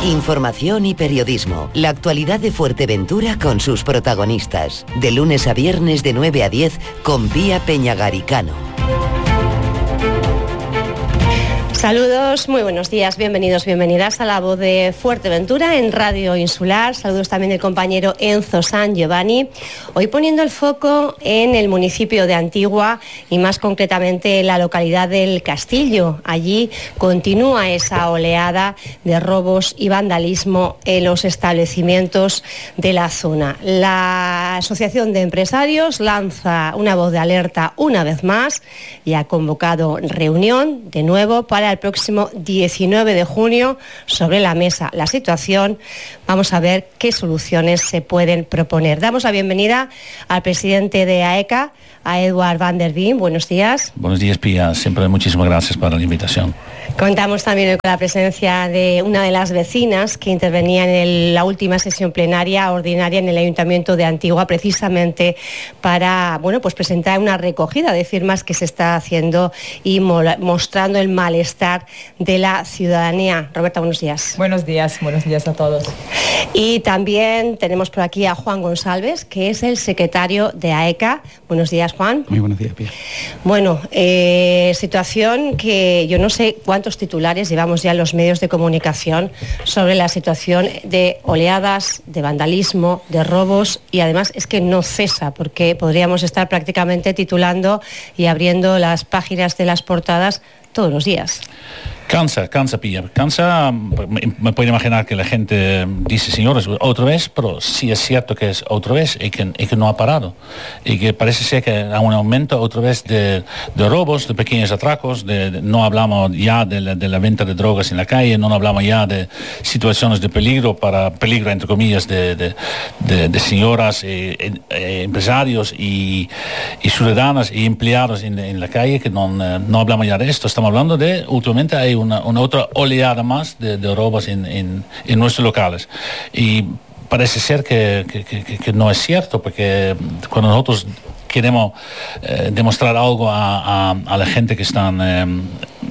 Información y periodismo. La actualidad de Fuerteventura con sus protagonistas. De lunes a viernes de 9 a 10 con Pía Peñagaricano. Saludos, muy buenos días, bienvenidos, bienvenidas a La Voz de Fuerteventura en Radio Insular. Saludos también del compañero Enzo San Giovanni. Hoy poniendo el foco en el municipio de Antigua y más concretamente en la localidad del Castillo. Allí continúa esa oleada de robos y vandalismo en los establecimientos de la zona. La Asociación de Empresarios lanza una voz de alerta una vez más y ha convocado reunión de nuevo para el próximo 19 de junio sobre la mesa la situación. Vamos a ver qué soluciones se pueden proponer. Damos la bienvenida al presidente de AECA, a Eduard van der Veen. Buenos días. Buenos días, Pía. Siempre muchísimas gracias por la invitación. Contamos también con la presencia de una de las vecinas que intervenía en la última sesión plenaria ordinaria en el Ayuntamiento de Antigua, precisamente para presentar una recogida de firmas que se está haciendo y mostrando el malestar de la ciudadanía. Roberta, buenos días. Buenos días a todos. Y también tenemos por aquí a Juan González, que es el secretario de AECA. Buenos días, Juan. Muy buenos días, Pía. Bueno, situación que yo no sé cuántos titulares llevamos ya en los medios de comunicación sobre la situación de oleadas, de vandalismo, de robos, y además es que no cesa, porque podríamos estar prácticamente titulando y abriendo las páginas de las portadas todos los días. Cansa, Pía. Me puedo imaginar que la gente dice, señores, otra vez, pero sí es cierto que es otra vez y que no ha parado. Y que parece ser que hay un aumento otra vez de robos, de pequeños atracos, no hablamos ya de la venta de drogas en la calle, no hablamos ya de situaciones de peligro, entre comillas, de señoras, empresarios y ciudadanas y empleados en la calle, que no hablamos ya de esto. Estamos hablando de, últimamente hay una otra oleada más de robos en nuestros locales. Y parece ser que no es cierto, porque cuando nosotros queremos demostrar algo a la gente que están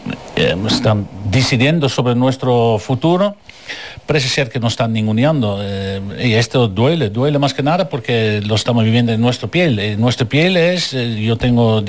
decidiendo sobre nuestro futuro, parece ser que nos están ninguneando, y esto duele más que nada porque lo estamos viviendo en nuestra piel. Nuestra piel es, yo tengo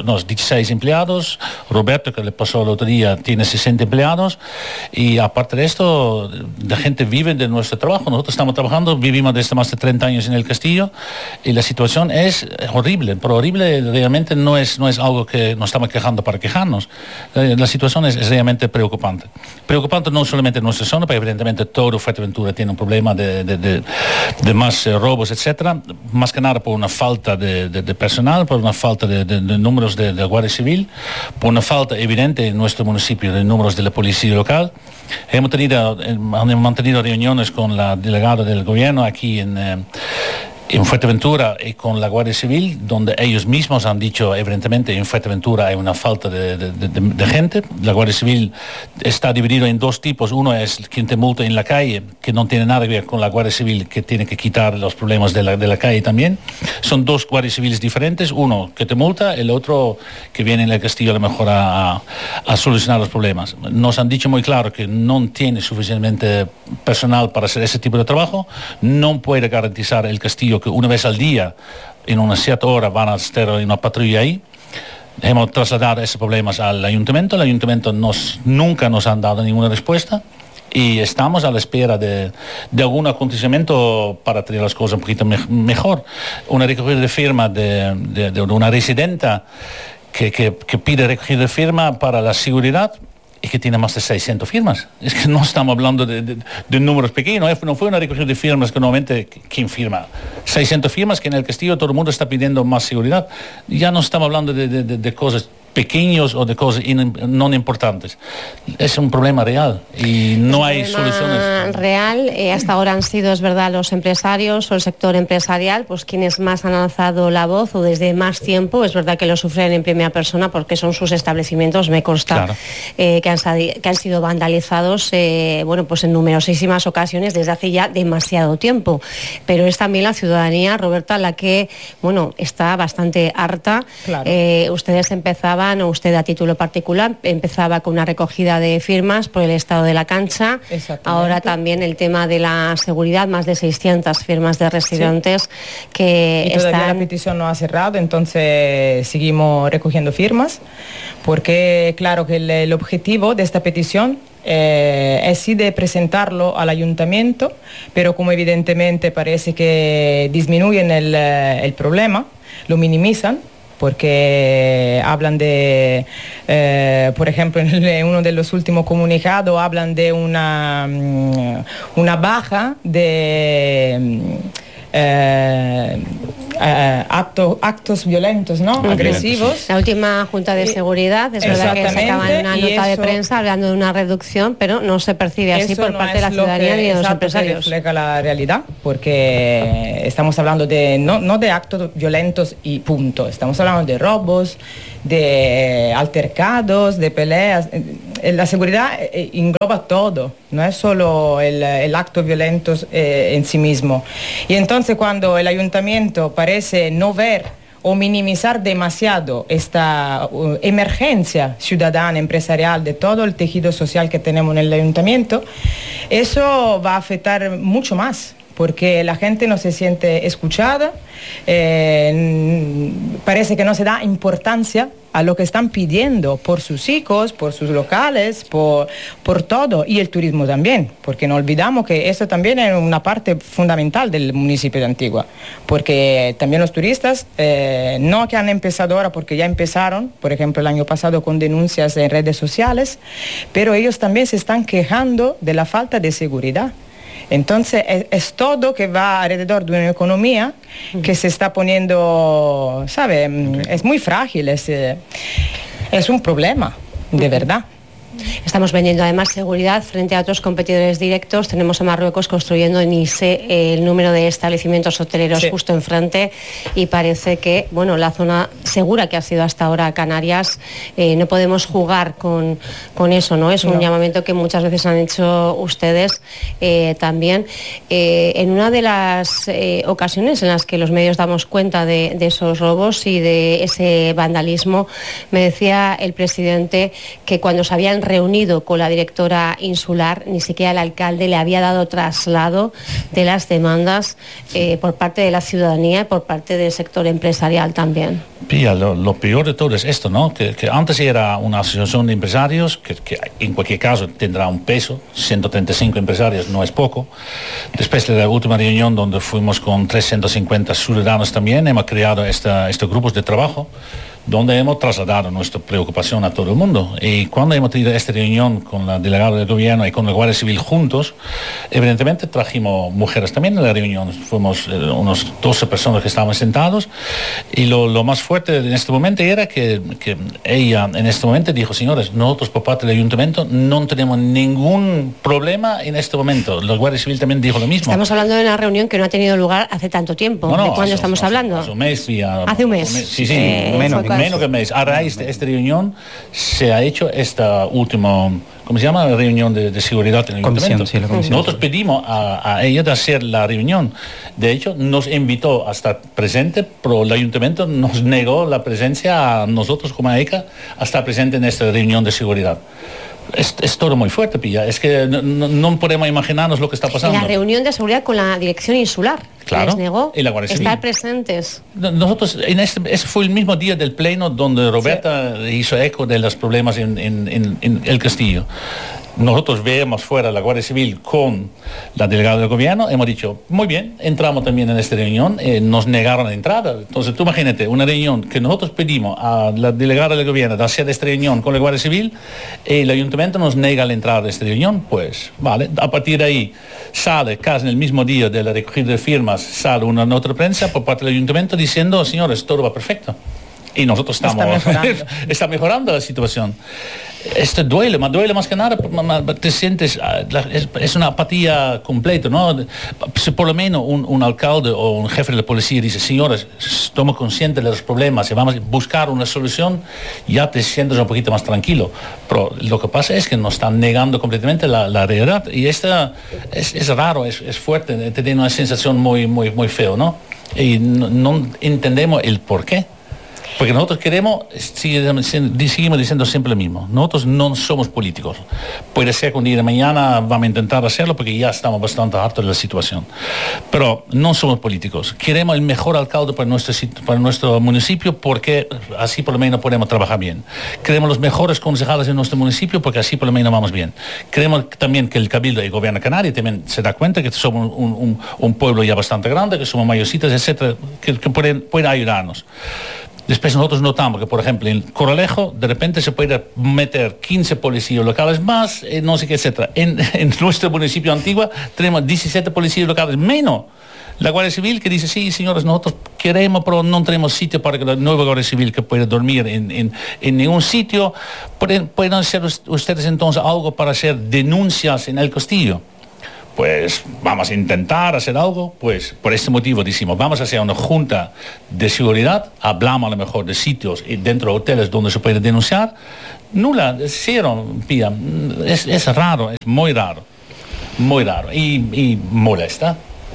16 empleados, Roberto, que le pasó el otro día, tiene 60 empleados, y aparte de esto, la gente vive de nuestro trabajo. Nosotros estamos trabajando, vivimos desde más de 30 años en el Castillo, y la situación es horrible, pero horrible realmente no es algo que nos estamos quejando para quejarnos. La situación es realmente preocupante. Preocupante no solamente en nuestra zona, pero evidentemente todo Fuerteventura tiene un problema de más robos, etcétera, más que nada por una falta de personal, por una falta de números de Guardia Civil, por una falta evidente en nuestro municipio de números de la policía local. Hemos mantenido reuniones con la delegada del gobierno aquí en Fuerteventura y con la Guardia Civil, donde ellos mismos han dicho, evidentemente, en Fuerteventura hay una falta de gente. La Guardia Civil está dividida en dos tipos. Uno es quien te multa en la calle, que no tiene nada que ver con la Guardia Civil, que tiene que quitar los problemas de la calle también. Son dos guardias civiles diferentes. Uno que te multa, el otro que viene en el Castillo a lo mejor a solucionar los problemas. Nos han dicho muy claro que no tiene suficientemente personal para hacer ese tipo de trabajo. No puede garantizar el Castillo que una vez al día, en una cierta hora, van a estar en una patrulla ahí. Hemos trasladado esos problemas al ayuntamiento. El ayuntamiento nunca nos han dado ninguna respuesta y estamos a la espera de algún acontecimiento para tener las cosas un poquito mejor. Una recogida de firma de una residenta que pide recogida de firma para la seguridad y que tiene más de 600 firmas. Es que no estamos hablando de números pequeños, no fue una recogida de firmas que normalmente, ¿quién firma? 600 firmas que en el Castillo todo el mundo está pidiendo más seguridad. Ya no estamos hablando de cosas pequeños o de cosas no importantes. Es un problema real y no hay soluciones. Real, hasta ahora han sido, es verdad, los empresarios o el sector empresarial, pues quienes más han alzado la voz o desde más tiempo. Es verdad que lo sufren en primera persona porque son sus establecimientos, me consta, claro, que han sido vandalizados, pues en numerosísimas ocasiones desde hace ya demasiado tiempo. Pero es también la ciudadanía, Roberta, la que, está bastante harta. Claro. Ustedes empezaban ciudadano, usted a título particular, empezaba con una recogida de firmas por el estado de la cancha. Ahora también el tema de la seguridad, más de 600 firmas de residentes que y todavía están... la petición no ha cerrado, entonces seguimos recogiendo firmas, porque claro que el objetivo de esta petición es sí de presentarlo al ayuntamiento, pero como evidentemente parece que disminuyen el problema, lo minimizan, porque hablan de, por ejemplo, en uno de los últimos comunicados hablan de una baja de actos violentos, ¿no? Agresivos. La última Junta de Seguridad, es verdad que sacaban una nota de prensa hablando de una reducción, pero no se percibe así por parte de la ciudadanía ni de los empresarios. Eso refleja la realidad, porque estamos hablando de no de actos violentos y punto, estamos hablando de robos, de altercados, de peleas. La seguridad engloba todo, no es solo el acto violento en sí mismo. Y entonces cuando el ayuntamiento parece no ver o minimizar demasiado esta emergencia ciudadana, empresarial, de todo el tejido social que tenemos en el ayuntamiento, eso va a afectar mucho más, porque la gente no se siente escuchada, parece que no se da importancia a lo que están pidiendo por sus hijos, por sus locales, por todo, y el turismo también, porque no olvidamos que eso también es una parte fundamental del municipio de Antigua, porque también los turistas, no que han empezado ahora, porque ya empezaron, por ejemplo el año pasado con denuncias en redes sociales, pero ellos también se están quejando de la falta de seguridad. Entonces es todo que va alrededor de una economía que se está poniendo, ¿sabe? Es muy frágil, es un problema, de verdad. Estamos vendiendo además seguridad frente a otros competidores directos. Tenemos a Marruecos construyendo en ISE el número de establecimientos hoteleros justo enfrente, y parece que, bueno, la zona segura que ha sido hasta ahora Canarias, no podemos jugar con eso, ¿no? Es un llamamiento que muchas veces han hecho ustedes también. En una de las ocasiones en las que los medios damos cuenta de esos robos y de ese vandalismo, me decía el presidente que cuando se habían reunido con la directora insular, ni siquiera el alcalde le había dado traslado de las demandas por parte de la ciudadanía y por parte del sector empresarial también. Pía, lo peor de todo es esto, ¿no? Que antes era una asociación de empresarios que en cualquier caso tendrá un peso, 135 empresarios no es poco. Después de la última reunión donde fuimos con 350 ciudadanos también, hemos creado estos grupos de trabajo donde hemos trasladado nuestra preocupación a todo el mundo. Y cuando hemos tenido esta reunión con la delegada del gobierno y con la Guardia Civil juntos, evidentemente trajimos mujeres también en la reunión. Fuimos unos 12 personas que estábamos sentados, y lo más fuerte en este momento era que ella en este momento dijo: señores, nosotros por parte del ayuntamiento no tenemos ningún problema en este momento. La Guardia Civil también dijo lo mismo. Estamos hablando de una reunión que no ha tenido lugar hace tanto tiempo. ¿De cuándo estamos hablando? Hace un mes. Hace un mes. Sí, menos que un mes. A raíz de esta reunión se ha hecho esta última, ¿cómo se llama? La reunión de seguridad en el ayuntamiento. Sí, nosotros pedimos a ella de hacer la reunión. De hecho, nos invitó a estar presente, pero el ayuntamiento nos negó la presencia a nosotros como AECA a estar presente en esta reunión de seguridad. Es todo muy fuerte, Pilla. Es que no podemos imaginarnos lo que está pasando. La reunión de seguridad con la dirección insular, claro, les negó y la Guardia Civil. Estar presentes. Nosotros, ese fue el mismo día del pleno donde Roberta hizo eco de los problemas en el Castillo. Nosotros vemos fuera la Guardia Civil con la delegada del gobierno, hemos dicho, muy bien, entramos también en esta reunión, nos negaron la entrada. Entonces tú imagínate, una reunión que nosotros pedimos a la delegada del gobierno de hacer esta reunión con la Guardia Civil, el ayuntamiento nos nega la entrada de esta reunión, pues vale, a partir de ahí sale casi en el mismo día de la recogida de firmas, sale una nota de prensa por parte del ayuntamiento diciendo, señores, todo va perfecto. Y nosotros está mejorando la situación. Esto duele más que nada, te sientes, es una apatía completa, ¿no? Si por lo menos un alcalde o un jefe de la policía dice, señores, estamos conscientes de los problemas y vamos a buscar una solución, ya te sientes un poquito más tranquilo. Pero lo que pasa es que nos están negando completamente la realidad, y esta es raro, es fuerte, te tiene una sensación muy feo, ¿no? Y no entendemos el por qué. Porque nosotros queremos, seguimos diciendo siempre lo mismo, nosotros no somos políticos. Puede ser que un día de mañana vamos a intentar hacerlo porque ya estamos bastante hartos de la situación. Pero no somos políticos. Queremos el mejor alcalde para nuestro municipio porque así por lo menos podemos trabajar bien. Queremos los mejores concejales en nuestro municipio porque así por lo menos vamos bien. Queremos también que el Cabildo y el Gobierno Canario también se da cuenta que somos un pueblo ya bastante grande, que somos mayorcitas, etcétera, que pueden ayudarnos. Después nosotros notamos que, por ejemplo, en Coralejo, de repente se puede meter 15 policías locales más, no sé qué, etcétera. En nuestro municipio antiguo tenemos 17 policías locales menos. La Guardia Civil que dice, sí, señores, nosotros queremos, pero no tenemos sitio para que la nueva Guardia Civil que pueda dormir en ningún sitio. ¿Pueden hacer ustedes entonces algo para hacer denuncias en el castillo? Pues vamos a intentar hacer algo, pues por este motivo decimos, vamos a hacer una junta de seguridad, hablamos a lo mejor de sitios dentro de hoteles donde se puede denunciar. Nula, cero, Pía, es raro, es muy raro y molesta.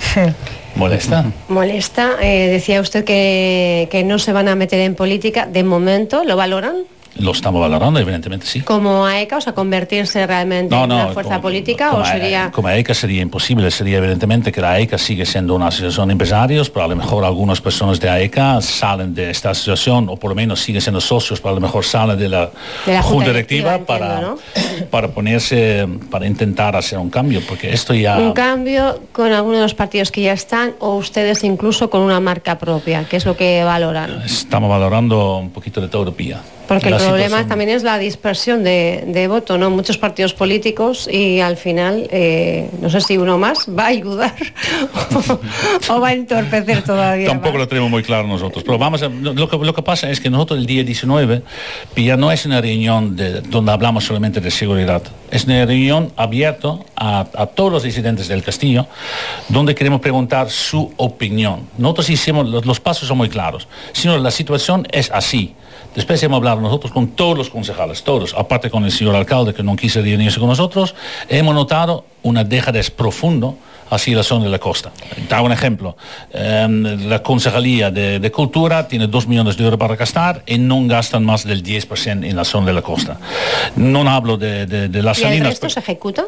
Molesta. Decía usted que no se van a meter en política, de momento, ¿lo valoran? Lo estamos valorando, evidentemente, sí. ¿Como AECA, o sea, convertirse realmente en una fuerza política? Como, ¿o sería...? Como AECA sería imposible, sería evidentemente que la AECA sigue siendo una asociación de empresarios, pero a lo mejor algunas personas de AECA salen de esta asociación, o por lo menos siguen siendo socios, pero a lo mejor salen de la junta directiva para ponerse, para intentar hacer un cambio, porque esto ya... Un cambio con algunos de los partidos que ya están, o ustedes incluso con una marca propia, ¿qué es lo que valoran? Estamos valorando un poquito de todo, Pía. Porque el problema también es la dispersión de voto, ¿no? Muchos partidos políticos y al final, no sé si uno más va a ayudar o va a entorpecer todavía. Tampoco lo tenemos muy claro nosotros, pero vamos a, lo que pasa es que nosotros el día 19 ya no es una reunión donde hablamos solamente de seguridad, es una reunión abierta a todos los residentes del castillo, donde queremos preguntar su opinión. Nosotros hicimos, los pasos son muy claros. Señor, la situación es así. Después hemos hablado nosotros con todos los concejales, todos, aparte con el señor alcalde que no quiso reunirse con nosotros, hemos notado una dejadez profundo hacia la zona de la costa. Da un ejemplo, la Concejalía de Cultura tiene 2 millones de euros para gastar y no gastan más del 10% en la zona de la costa. No hablo de las salinas. ¿Y el resto se ejecuta?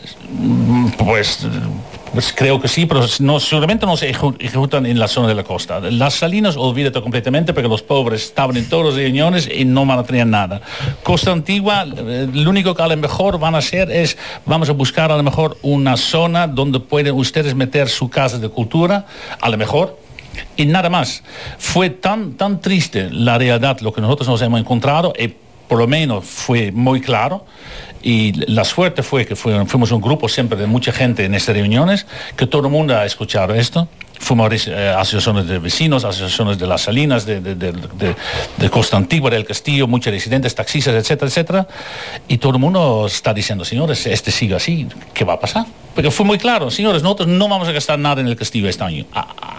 Pues creo que sí, pero seguramente no se ejecutan en la zona de la costa. Las salinas, olvídate completamente, porque los pobres estaban en todas las reuniones y no van a tener nada. Costa Antigua, lo único que a lo mejor van a hacer es, vamos a buscar a lo mejor una zona donde pueden ustedes meter su casa de cultura, a lo mejor, y nada más. Fue tan triste la realidad, lo que nosotros nos hemos encontrado, y por lo menos fue muy claro. Y la suerte fue que fuimos un grupo siempre de mucha gente en estas reuniones, que todo el mundo ha escuchado esto. Fuimos asociaciones de vecinos, asociaciones de las salinas, de Costa Antigua, del Castillo, muchos residentes, taxistas, etcétera, etcétera. Y todo el mundo está diciendo, señores, sigue así, ¿qué va a pasar? Porque fue muy claro, señores, nosotros no vamos a gastar nada en el Castillo este año.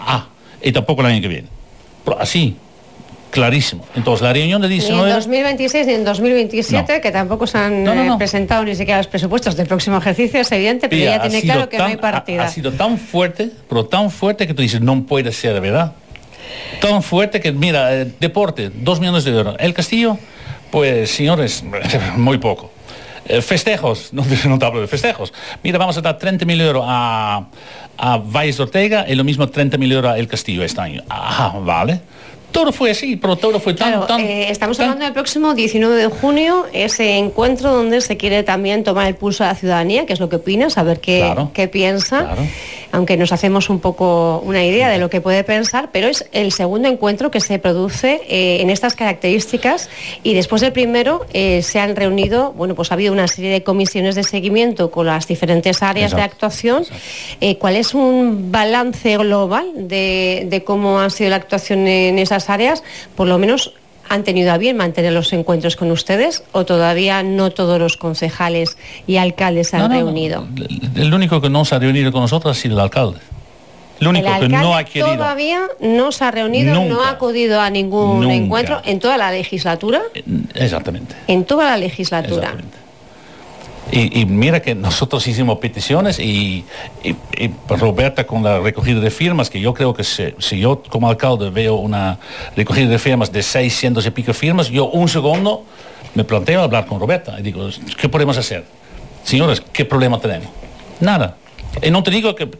Y tampoco el año que viene. Pero así. Clarísimo. Entonces, la reunión de 19... Ni en 2026 ni en 2027, no. Que tampoco se han presentado ni siquiera los presupuestos del próximo ejercicio, es evidente, pero ya tiene claro que no hay partida. Ha sido tan fuerte, pero tan fuerte que tú dices, no puede ser de verdad. Tan fuerte que, mira, deporte, 2 millones de euros. El Castillo, pues, señores, muy poco. Festejos, no te hablo de festejos. Mira, vamos a dar 30.000 euros a Valles de Ortega y lo mismo 30.000 euros a El Castillo este año. Vale. Todo fue así, pero todo fue tan... Estamos hablando del próximo 19 de junio, ese encuentro donde se quiere también tomar el pulso a la ciudadanía, qué es lo que opina, saber qué piensa, aunque nos hacemos un poco una idea de lo que puede pensar, pero es el segundo encuentro que se produce en estas características, y después del primero se han reunido, bueno, pues ha habido una serie de comisiones de seguimiento con las diferentes áreas de actuación. ¿Cuál es un balance global de cómo ha sido la actuación en esas áreas? Por lo menos, ¿han tenido a bien mantener los encuentros con ustedes o todavía no todos los concejales y alcaldes se han reunido? El único que no se ha reunido con nosotros ha sido el alcalde. El único que no ha querido. Todavía no se ha reunido, nunca, no ha acudido a ningún encuentro en toda la legislatura. Exactamente. En toda la legislatura. Y mira que nosotros hicimos peticiones y Roberta con la recogida de firmas, que yo creo que si yo como alcalde veo una recogida de firmas de 600 y pico firmas, yo un segundo me planteo hablar con Roberta y digo, ¿qué podemos hacer? Señores, ¿qué problema tenemos? Nada. Y no te digo que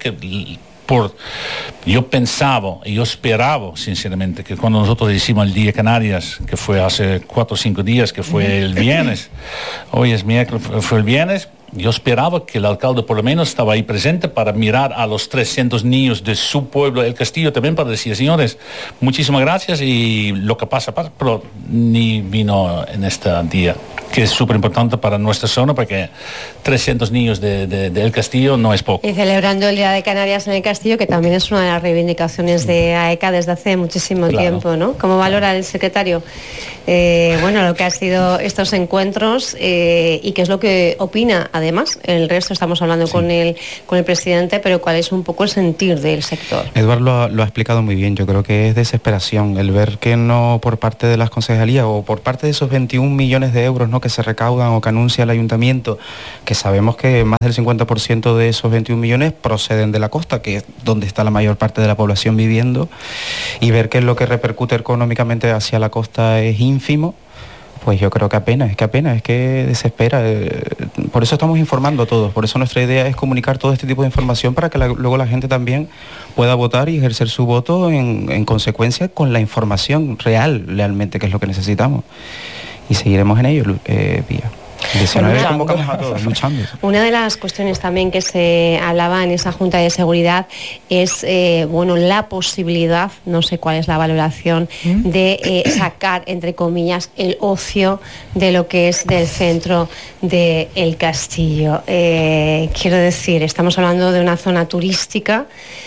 yo pensaba y yo esperaba sinceramente que cuando nosotros hicimos el Día Canarias, que fue hace 4 o 5 días, que fue el viernes, hoy es miércoles, fue el viernes, yo esperaba que el alcalde por lo menos estaba ahí presente para mirar a los 300 niños de su pueblo, El Castillo, también para decir, señores, muchísimas gracias y lo que pasa, pero ni vino en este día, que es súper importante para nuestra zona, porque 300 niños de El Castillo no es poco. Y celebrando el Día de Canarias en El Castillo, que también es una de las reivindicaciones de AECA desde hace muchísimo tiempo, ¿no? ¿Cómo valora el secretario lo que ha sido estos encuentros y qué es lo que opina? Además, el resto estamos hablando con el presidente, pero cuál es un poco el sentir del sector. Eduardo lo ha explicado muy bien. Yo creo que es desesperación el ver que no por parte de las concejalías o por parte de esos 21 millones de euros, ¿no?, que se recaudan o que anuncia el ayuntamiento, que sabemos que más del 50% de esos 21 millones proceden de la costa, que es donde está la mayor parte de la población viviendo, y ver que lo que repercute económicamente hacia la costa es ínfimo, pues yo creo que apenas, es que desespera. Por eso estamos informando a todos, por eso nuestra idea es comunicar todo este tipo de información para que luego la gente también pueda votar y ejercer su voto en consecuencia con la información real, realmente, que es lo que necesitamos. Y seguiremos en ello, Pía. 19 convocamos a todos, luchando. Una de las cuestiones también que se hablaba en esa Junta de Seguridad es la posibilidad, no sé cuál es la valoración, de sacar, entre comillas, el ocio de lo que es del centro de El Castillo. Quiero decir, estamos hablando de una zona turística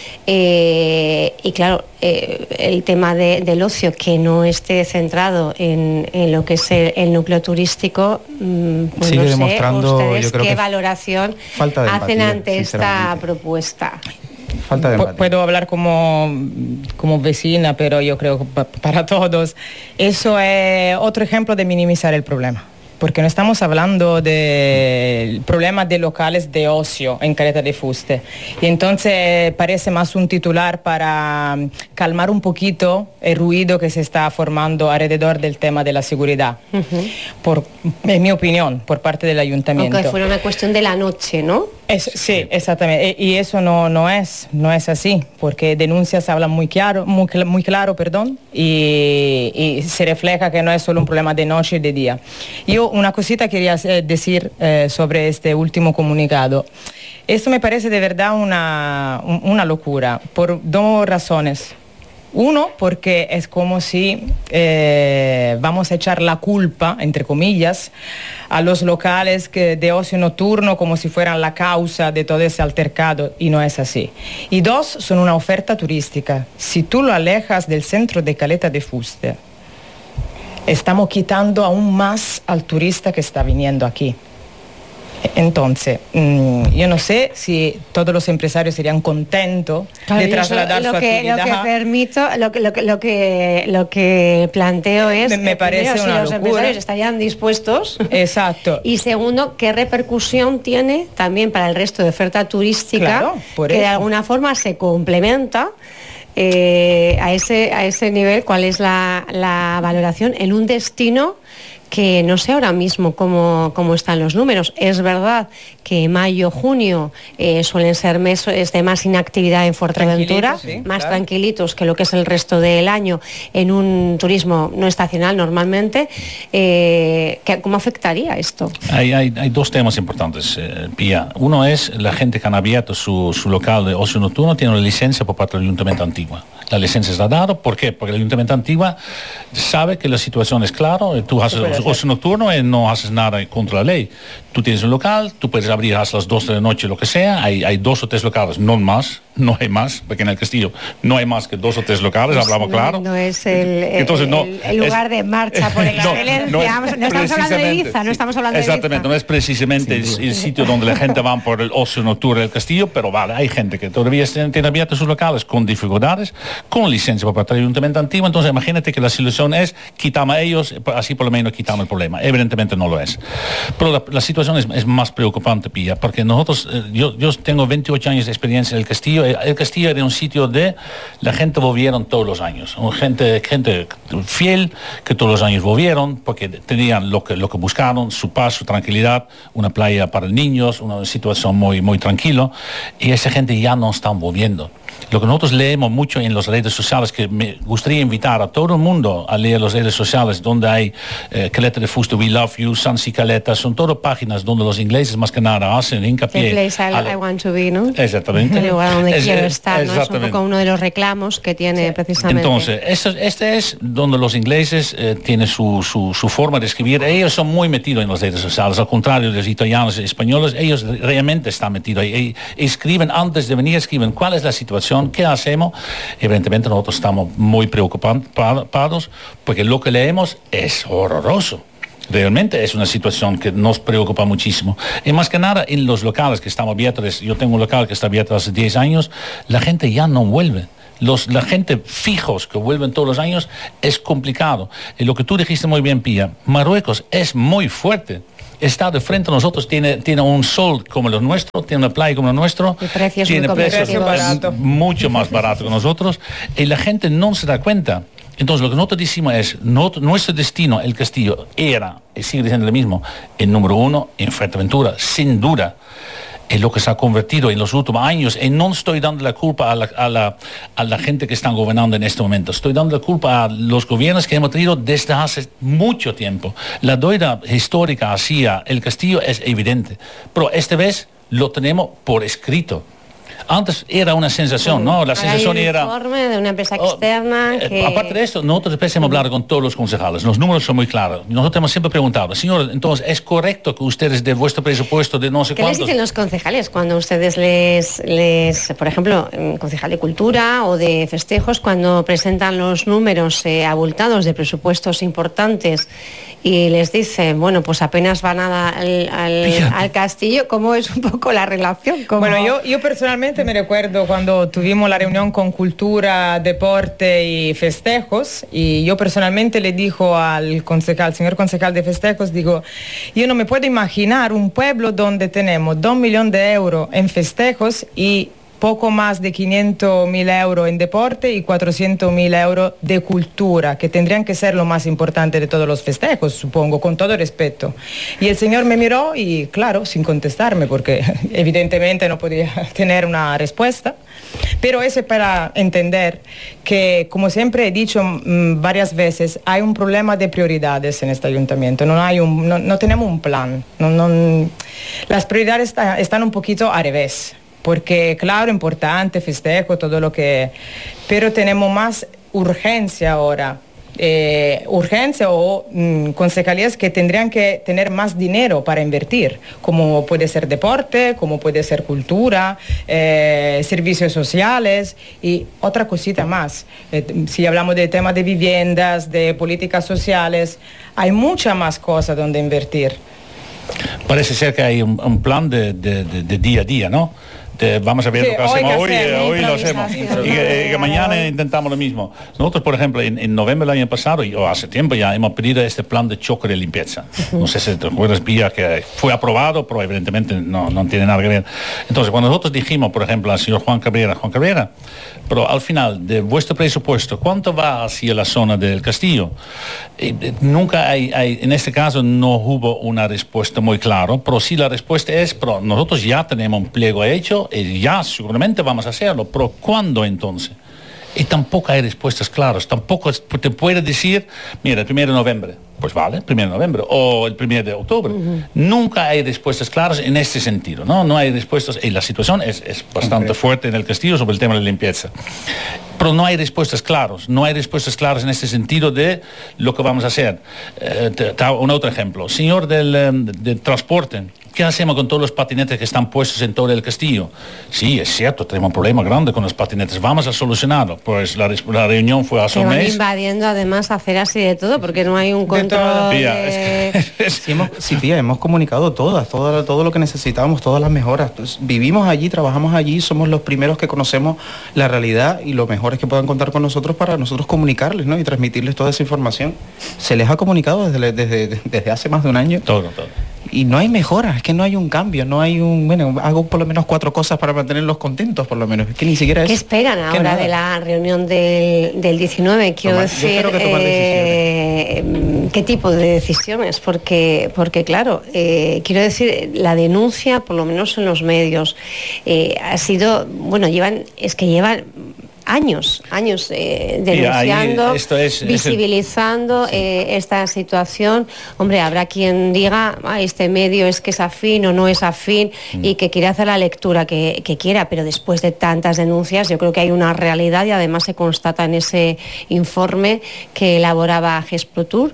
y claro, el tema del ocio que no esté centrado en lo que es el núcleo turístico, sigue no sé demostrando, ustedes yo creo, qué valoración hacen ante esta propuesta. Falta de empatía. Puedo hablar como vecina, pero yo creo que para todos eso es otro ejemplo de minimizar el problema. Porque no estamos hablando de problemas de locales de ocio en Caleta de Fuste. Y entonces parece más un titular para calmar un poquito el ruido que se está formando alrededor del tema de la seguridad. En mi opinión, por parte del ayuntamiento. Aunque fuera una cuestión de la noche, ¿no? Sí, exactamente. Y eso no es así, porque denuncias hablan muy claro, y se refleja que no es solo un problema de noche y de día. Yo una cosita quería decir sobre este último comunicado. Esto me parece de verdad una locura, por 2 razones. Uno, porque es como si vamos a echar la culpa, entre comillas, a los locales de ocio nocturno como si fueran la causa de todo ese altercado, y no es así. Y 2, son una oferta turística. Si tú lo alejas del centro de Caleta de Fuste, estamos quitando aún más al turista que está viniendo aquí. Entonces, yo no sé si todos los empresarios serían contentos de trasladar su actividad. Lo que planteo es me parece primero, una si los locura. empresarios estarían dispuestos. Exacto. Y segundo, qué repercusión tiene también para el resto de oferta turística, claro, que de alguna forma se complementa. A ese nivel, ¿cuál es la valoración en un destino que no sé ahora mismo cómo están los números? Es verdad que mayo, junio suelen ser meses de más inactividad en Fuerteventura, tranquilitos que lo que es el resto del año en un turismo no estacional normalmente. ¿Cómo afectaría esto? Hay 2 temas importantes, Pía. Uno es la gente que han abierto su local de ocio nocturno tiene una licencia por parte del Ayuntamiento Antigua. La licencia está dada, ¿por qué? Porque el Ayuntamiento Antigua sabe que la situación es clara, tú haces ocio nocturno y no haces nada contra la ley. Tú tienes un local, tú puedes abrir hasta las 2 de la noche, lo que sea, hay 2 o 3 locales, no más, no hay más, porque en el castillo no hay más que 2 o 3 locales, pues hablamos claro. No es el lugar de marcha por excelencia. No estamos hablando de Ibiza, no estamos hablando de Ibiza. Exactamente, no es precisamente el sitio donde la gente va por el ocio nocturno del castillo, pero vale, hay gente que todavía tiene abiertos sus locales con dificultades, con licencia por parte del ayuntamiento antiguo. Entonces imagínate que la solución es quitamos a ellos, así por lo menos quitamos el problema. Evidentemente no lo es. Pero la situación es más preocupante, Pía, porque nosotros, yo tengo 28 años de experiencia en el castillo. El castillo era un sitio de la gente volvieron todos los años, gente fiel que todos los años volvieron porque tenían lo que buscaron, su paz, su tranquilidad, una playa para niños, una situación muy tranquila, y esa gente ya no están volviendo. Lo que nosotros leemos mucho en las redes sociales, que me gustaría invitar a todo el mundo a leer las redes sociales, donde hay Caleta de Fusto, We Love You, Sansi Caleta, son todas páginas donde los ingleses más que nada hacen hincapié. The place I want to be, ¿no? Exactamente. El lugar donde quiero estar, ¿no? Es un poco uno de los reclamos que tiene precisamente. Entonces, este es donde los ingleses tienen su forma de escribir. Ellos son muy metidos en las redes sociales, al contrario de los italianos y españoles, ellos realmente están metidos ahí. Escriben antes de venir, escriben cuál es la situación, qué hacemos. Evidentemente nosotros estamos muy preocupados porque lo que leemos es horroroso. Realmente es una situación que nos preocupa muchísimo. Y más que nada en los locales que estamos abiertos, yo tengo un local que está abierto hace 10 años, la gente ya no vuelve. La gente fijos que vuelven todos los años es complicado. Y lo que tú dijiste muy bien, Pía, Marruecos es muy fuerte. Está de frente a nosotros, tiene un sol como el nuestro, tiene una playa como el nuestro, tiene precios mucho más baratos que nosotros, y la gente no se da cuenta. Entonces lo que nosotros decimos es, nuestro destino, el castillo, era, y sigue diciendo lo mismo, el número 1 en Fuerteventura, sin duda. Es lo que se ha convertido en los últimos años, y no estoy dando la culpa a la gente que están gobernando en este momento, estoy dando la culpa a los gobiernos que hemos tenido desde hace mucho tiempo. La deuda histórica hacia el castillo es evidente, pero esta vez lo tenemos por escrito. Antes era una sensación, ¿no? La sensación era... un informe de una empresa externa que... Aparte de esto, nosotros empezamos a hablar con todos los concejales. Los números son muy claros. Nosotros hemos siempre preguntado, señor, entonces, ¿es correcto que ustedes de vuestro presupuesto de no sé cuántos... ¿Qué les dicen los concejales cuando ustedes les por ejemplo, concejal de Cultura o de Festejos, cuando presentan los números abultados de presupuestos importantes y les dicen, bueno, pues apenas van al castillo? ¿Cómo es un poco la relación? Bueno, yo personalmente me recuerdo cuando tuvimos la reunión con Cultura, Deporte y Festejos, y yo personalmente le dijo al señor concejal de Festejos, digo, yo no me puedo imaginar un pueblo donde tenemos 2 millones de euros en festejos y poco más de 500.000 euros en deporte y 400.000 euros de cultura, que tendrían que ser lo más importante de todos los festejos, supongo, con todo respeto. Y el señor me miró y, claro, sin contestarme, porque evidentemente no podía tener una respuesta. Pero eso es para entender que, como siempre he dicho varias veces, hay un problema de prioridades en este ayuntamiento. No tenemos un plan. Las prioridades están un poquito al revés. Porque, claro, importante, festejo, todo lo que... Pero tenemos más urgencia ahora. Urgencia o concejalías que tendrían que tener más dinero para invertir, como puede ser deporte, como puede ser cultura, servicios sociales y otra cosita más. Si hablamos de temas de viviendas, de políticas sociales, hay muchas más cosas donde invertir. Parece ser que hay un plan de día a día, ¿no? Vamos a ver lo que hacemos hoy lo hacemos. Y que mañana intentamos lo mismo. Nosotros, por ejemplo, en noviembre del año pasado, o hace tiempo ya, hemos pedido este plan de choque de limpieza. No sé si te acuerdas, Pía, que fue aprobado, pero evidentemente no tiene nada que ver. Entonces, cuando nosotros dijimos, por ejemplo, al señor Juan Cabrera, pero al final de vuestro presupuesto, ¿cuánto va hacia la zona del castillo? Nunca en este caso no hubo una respuesta muy clara, pero sí la respuesta es, pero nosotros ya tenemos un pliego hecho, y ya seguramente vamos a hacerlo, pero ¿cuándo entonces? Y tampoco hay respuestas claras, tampoco te puede decir, mira, el 1 de noviembre, pues vale, 1 de noviembre o el 1 de octubre. Nunca hay respuestas claras en este sentido, ¿no? No hay respuestas, y la situación es bastante fuerte en el Castillo sobre el tema de la limpieza. Pero no hay respuestas claras, en este sentido de lo que vamos a hacer. Un otro ejemplo, señor del transporte, ¿qué hacemos con todos los patinetes que están puestos en todo el castillo? Sí, es cierto, tenemos un problema grande con los patinetes, vamos a solucionarlo. Pues la reunión fue hace un mes. Van invadiendo además aceras y de todo, porque no hay un control Sí, tía, hemos comunicado todo lo que necesitábamos, todas las mejoras. Pues, vivimos allí, trabajamos allí, somos los primeros que conocemos la realidad y lo mejor es que puedan contar con nosotros para nosotros comunicarles, ¿no? Y transmitirles toda esa información. Se les ha comunicado desde hace más de un año. Todo. Y no hay mejora, es que no hay un cambio, hago por lo menos 4 cosas para mantenerlos contentos, por lo menos. Es que ni siquiera es... ¿Qué esperan ahora de la reunión del 19? Quiero decir, yo creo que tomar decisiones. ¿Qué tipo de decisiones? Porque claro, quiero decir, la denuncia, por lo menos en los medios, ha sido, llevan años denunciando, visibilizando esta situación. Hombre, habrá quien diga, este medio es que es afín o no es afín y que quiere hacer la lectura que quiera, pero después de tantas denuncias yo creo que hay una realidad y además se constata en ese informe que elaboraba GESPROTUR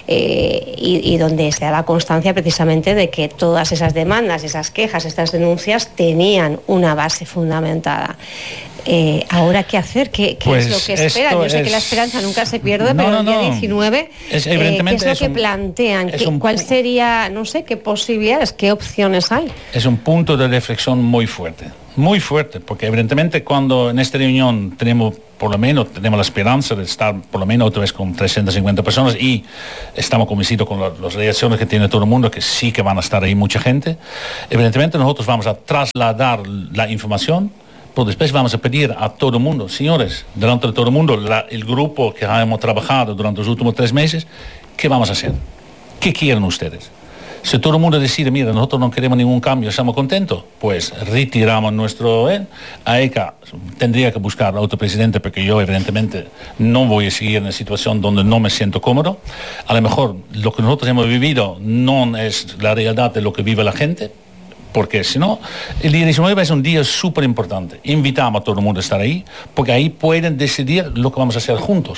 y donde se daba constancia precisamente de que todas esas demandas, esas quejas, estas denuncias tenían una base fundamentada. Ahora, ¿qué hacer? ¿Qué es lo que esperan? Yo sé que la esperanza nunca se pierde, pero el día 19, ¿qué es lo que plantean? ¿Cuál sería, qué posibilidades, qué opciones hay? Es un punto de reflexión muy fuerte, porque evidentemente cuando en esta reunión tenemos la esperanza de estar por lo menos otra vez con 350 personas y estamos convencidos con las reacciones que tiene todo el mundo que sí que van a estar ahí mucha gente, evidentemente nosotros vamos a trasladar la información. Pero después vamos a pedir a todo el mundo, señores, delante de todo el mundo, el grupo que hemos trabajado durante los últimos 3 meses, ¿qué vamos a hacer? ¿Qué quieren ustedes? Si todo el mundo decide, mira, nosotros no queremos ningún cambio, estamos contentos, pues retiramos nuestro... AECA tendría que buscar otro presidente porque yo evidentemente no voy a seguir en una situación donde no me siento cómodo. A lo mejor lo que nosotros hemos vivido no es la realidad de lo que vive la gente, porque si no, el día 19 es un día súper importante. Invitamos a todo el mundo a estar ahí, porque ahí pueden decidir lo que vamos a hacer juntos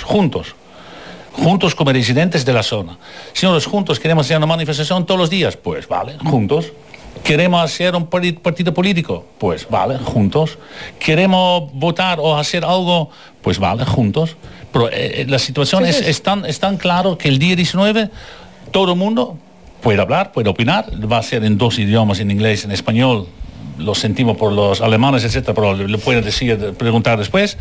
como residentes de la zona. Señores, juntos queremos hacer una manifestación todos los días, pues vale, juntos. ¿Queremos hacer un partido político? Pues vale, juntos. ¿Queremos votar o hacer algo? Pues vale, juntos. Pero la situación es tan claro que el día 19 todo el mundo puede hablar, puede opinar, va a ser en 2 idiomas, en inglés, en español, lo sentimos por los alemanes, etcétera, pero le pueden preguntar después.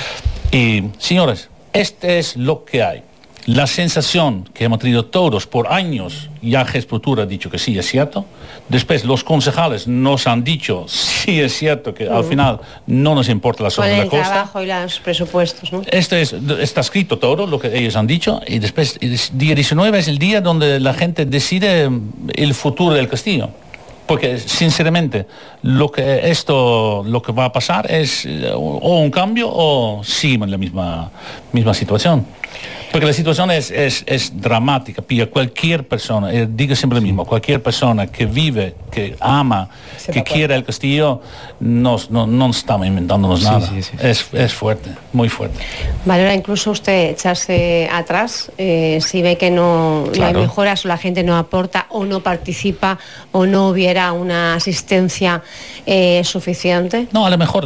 Y, señores, este es lo que hay. La sensación que hemos tenido todos por años, ya GESPROTUR ha dicho que sí, es cierto. Después los concejales nos han dicho, sí es cierto, que al final no nos importa la zona de la costa. Con el trabajo y los presupuestos, ¿no? Está escrito todo lo que ellos han dicho y después el día 19 es el día donde la gente decide el futuro del castillo. Porque sinceramente lo que va a pasar es o un cambio o seguimos en la misma situación. Porque la situación es dramática. Pilla cualquier persona, digo siempre lo mismo, cualquier persona que vive, que ama, que quiera el castillo, no estamos inventándonos nada. Sí. Es fuerte, muy fuerte. Valora incluso usted echarse atrás, si ve que no hay mejoras o la gente no aporta o no participa o no hubiera una asistencia suficiente. No, a lo mejor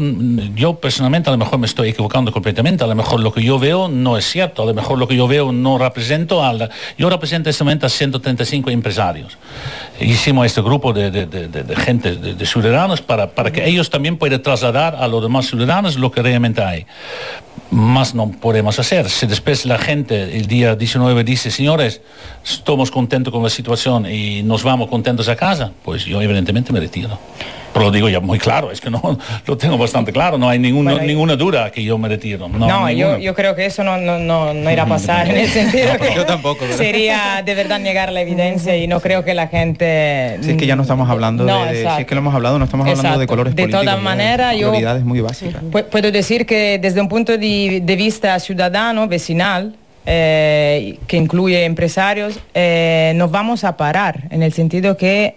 yo personalmente a lo mejor me estoy equivocando completamente. A lo mejor lo que yo veo no es cierto. A lo mejor lo que yo veo no represento yo represento en este momento a 135 empresarios. Hicimos este grupo de gente, de ciudadanos para que ellos también puedan trasladar a los demás ciudadanos lo que realmente hay. Más no podemos hacer. Si después la gente el día 19 dice, señores, estamos contentos con la situación y nos vamos contentos a casa, pues yo evidentemente me retiro. Pero lo digo ya muy claro, es que no lo tengo bastante claro, no hay ninguna duda que yo me retiro. No, yo creo que eso no irá a pasar en el sentido que yo tampoco, ¿verdad? Sería de verdad negar la evidencia y no creo que la gente... Si es que ya no estamos hablando si es que lo hemos hablado, no estamos hablando de colores políticos. De todas maneras, yo prioridades muy básicas. Puedo decir que desde un punto de vista ciudadano, vecinal, que incluye empresarios, nos vamos a parar, en el sentido que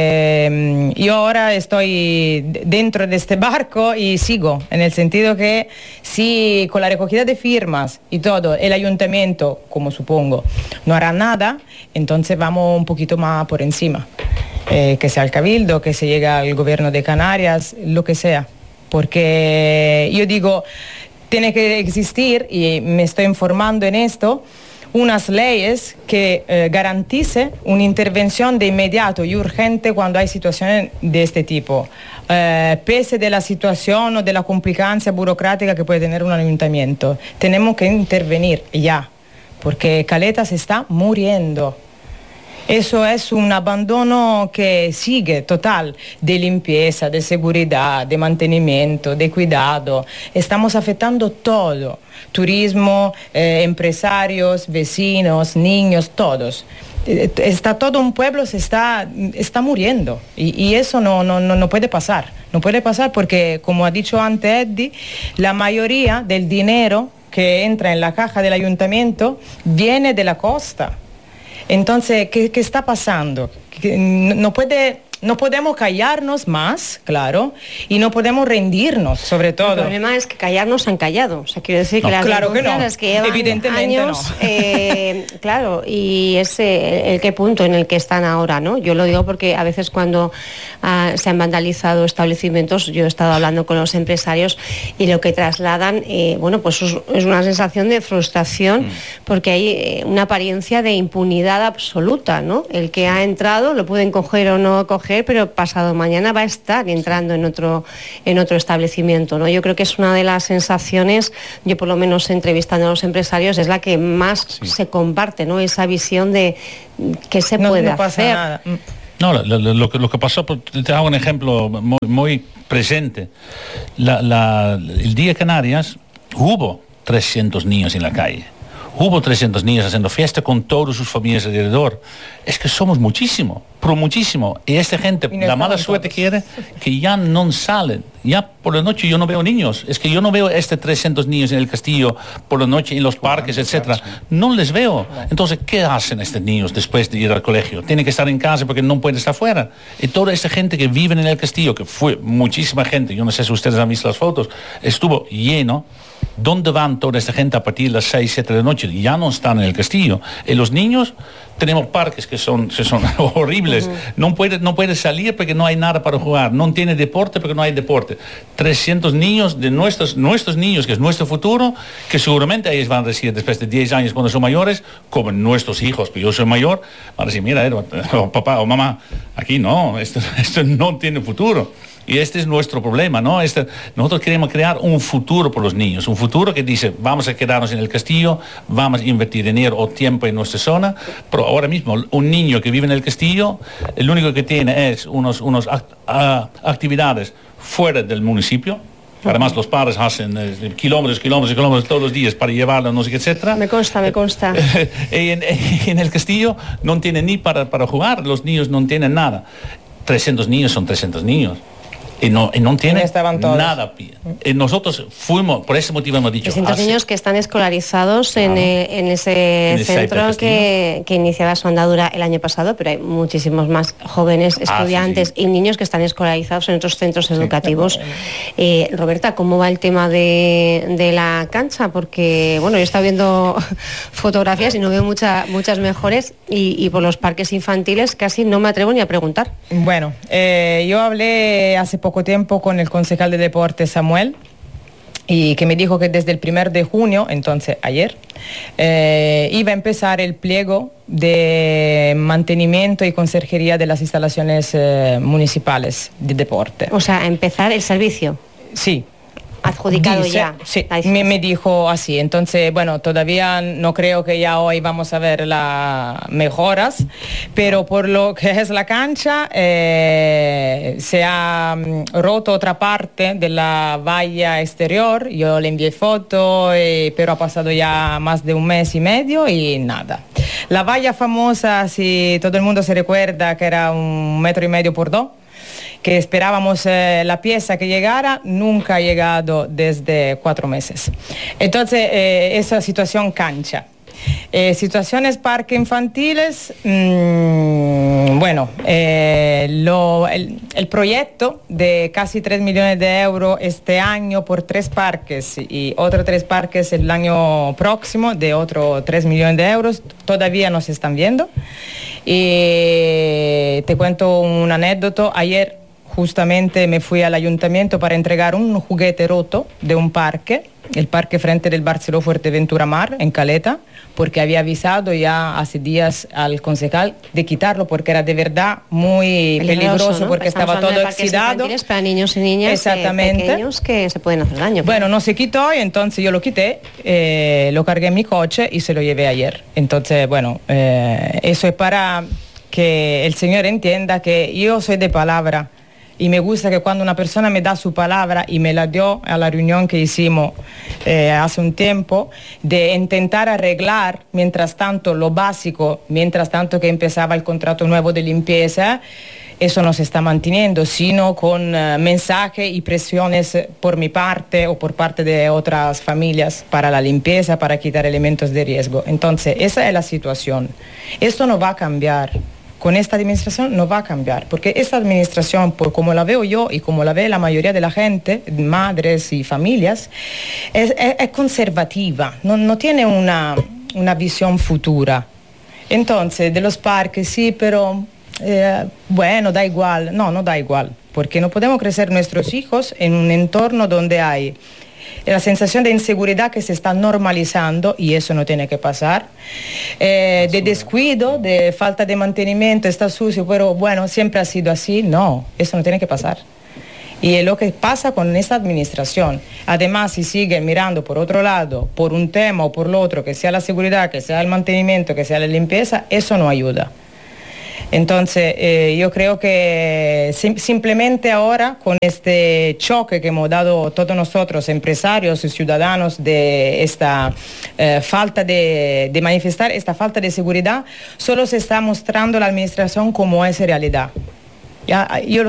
yo ahora estoy dentro de este barco y sigo, en el sentido que si con la recogida de firmas y todo, el ayuntamiento, como supongo, no hará nada, entonces vamos un poquito más por encima. Que sea el Cabildo, que se llegue al gobierno de Canarias, lo que sea. Porque yo digo, tiene que existir, y me estoy informando en esto, unas leyes que garantice una intervención de inmediato y urgente cuando hay situaciones de este tipo, pese de la situación o de la complicancia burocrática que puede tener un ayuntamiento. Tenemos que intervenir ya, porque Caleta se está muriendo. Eso es un abandono que sigue total, de limpieza, de seguridad, de mantenimiento, de cuidado. Estamos afectando todo, turismo, empresarios, vecinos, niños, todos. Está todo un pueblo está muriendo, y eso no puede pasar. No puede pasar porque, como ha dicho antes Eddie, la mayoría del dinero que entra en la caja del ayuntamiento viene de la costa. Entonces, ¿qué está pasando? No podemos callarnos más, claro, y no podemos rendirnos, sobre todo. El problema es que callarnos han callado. O sea, quiero decir que las claro que no, que llevan evidentemente años, no. Claro, y es el qué punto en el que están ahora, ¿no? Yo lo digo porque a veces cuando se han vandalizado establecimientos, yo he estado hablando con los empresarios y lo que trasladan, bueno, pues es una sensación de frustración, porque hay una apariencia de impunidad absoluta, ¿no? El que ha entrado lo pueden coger o no coger, pero pasado mañana va a estar entrando en otro establecimiento, ¿no? Yo creo que es una de las sensaciones, yo por lo menos entrevistando a los empresarios, es la que más se comparte, ¿no? Esa visión de qué se puede hacer. Nada. No, lo que pasó, te hago un ejemplo muy presente. El día de Canarias hubo 300 niños en la calle. Hubo 300 niños haciendo fiesta con todas sus familias alrededor. Es que somos muchísimo, pero muchísimo. Y esta gente, la mala suerte quiere que ya no salen. Ya por la noche yo no veo niños. Es que yo no veo 300 niños en el castillo por la noche, en los parques, etcétera. No les veo. Entonces, ¿qué hacen estos niños después de ir al colegio? Tienen que estar en casa porque no pueden estar fuera. Y toda esta gente que vive en el castillo, que fue muchísima gente, yo no sé si ustedes han visto las fotos, estuvo lleno. ¿Dónde van toda esta gente a partir de las 6, 7 de la noche? Ya no están en el castillo. Y los niños, tenemos parques que son horribles. No puede salir porque no hay nada para jugar. No tiene deporte porque no hay deporte. 300 niños de nuestros niños, que es nuestro futuro, que seguramente ellos van a decir después de 10 años cuando son mayores, como nuestros hijos, que yo soy mayor, van a decir, mira, papá o mamá, aquí no, esto no tiene futuro. Y este es nuestro problema, ¿no? Nosotros queremos crear un futuro por los niños, un futuro que dice, vamos a quedarnos en el castillo, vamos a invertir dinero o tiempo en nuestra zona, pero ahora mismo un niño que vive en el castillo, el único que tiene es unas actividades fuera del municipio. Además, los padres hacen kilómetros todos los días para llevarlo, no sé qué, etcétera. Me consta. En el castillo no tienen ni para jugar, los niños no tienen nada. 300 niños son 300 niños. Y no tiene nada. Y nosotros fuimos, por ese motivo hemos dicho... 300 niños que están escolarizados en ese centro que iniciaba su andadura el año pasado, pero hay muchísimos más jóvenes estudiantes y niños que están escolarizados en otros centros educativos. Roberta, ¿cómo va el tema de la cancha? Porque, bueno, yo he estado viendo fotografías y no veo muchas mejores, y por los parques infantiles casi no me atrevo ni a preguntar. Bueno, yo hablé hace poco tiempo con el concejal de deportes Samuel, y que me dijo que desde el 1 de junio, entonces ayer, iba a empezar el pliego de mantenimiento y conserjería de las instalaciones municipales de deporte. O sea, empezar el servicio. Sí. Adjudicado ya. Sí, me dijo así. Entonces, bueno, todavía no creo que ya hoy vamos a ver las mejoras, pero por lo que es la cancha, se ha roto otra parte de la valla exterior. Yo le envié foto, pero ha pasado ya más de un mes y medio y nada. La valla famosa, si todo el mundo se recuerda, que era 1,5 metros por 2, que esperábamos la pieza que llegara, nunca ha llegado desde 4 meses. Entonces, esa situación cancha. Situaciones parques infantiles, bueno, el proyecto de casi 3 millones de euros este año por 3 parques y otros 3 parques el año próximo de otros 3 millones de euros, todavía no se están viendo. Y te cuento una anécdota. Ayer justamente me fui al ayuntamiento para entregar un juguete roto de un parque, el parque frente del Barceló Fuerteventura Mar, en Caleta, porque había avisado ya hace días al concejal de quitarlo porque era de verdad muy peligroso, ¿no? Porque estaba todo oxidado. Para niños y niñas exactamente. Pequeños que se pueden hacer daño. Bueno, no se quitó y entonces yo lo quité, lo cargué en mi coche y se lo llevé ayer. Entonces, bueno, eso es para que el señor entienda que yo soy de palabra. Y me gusta que cuando una persona me da su palabra, y me la dio a la reunión que hicimos hace un tiempo, de intentar arreglar, mientras tanto, lo básico, mientras tanto que empezaba el contrato nuevo de limpieza, eso no se está manteniendo, sino con mensajes y presiones por mi parte o por parte de otras familias para la limpieza, para quitar elementos de riesgo. Entonces, esa es la situación. Esto no va a cambiar. Con esta administración no va a cambiar, porque esta administración, por como la veo yo y como la ve la mayoría de la gente, madres y familias, es conservativa, no tiene una visión futura. Entonces, de los parques sí, pero bueno, da igual. No da igual, porque no podemos crecer nuestros hijos en un entorno donde hay la sensación de inseguridad que se está normalizando, y eso no tiene que pasar, de descuido, de falta de mantenimiento, está sucio, pero bueno, siempre ha sido así. No, eso no tiene que pasar. Y es lo que pasa con esta administración. Además, si siguen mirando por otro lado, por un tema o por lo otro, que sea la seguridad, que sea el mantenimiento, que sea la limpieza, eso no ayuda. Entonces, yo creo que simplemente ahora, con este choque que hemos dado todos nosotros, empresarios y ciudadanos, de esta falta de manifestar, esta falta de seguridad, solo se está mostrando la administración como es realidad. Ya, yo